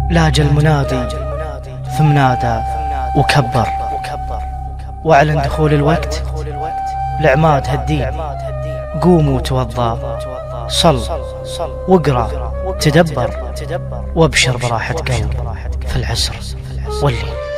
لاج المنادي ثم نادى وكبر، واعلن دخول الوقت لعماد هالدين. قوم وتوضى، صل واقرأ تدبر، وابشر براحة قلب في العسر والليل.